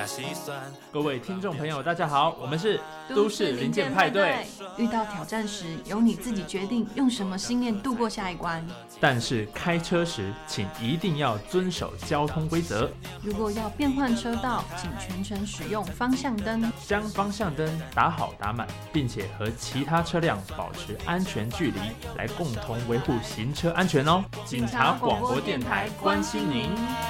各位听众朋友大家好，我们是都市零件派对。遇到挑战时，由你自己决定用什么信念度过下一关， 但是开车时请一定要遵守交通规则。 如果要变换车道，请全程使用方向灯， 将方向灯打好打满，并且和其他车辆保持安全距离，来共同维护行车安全哦。警察广播电台关心您。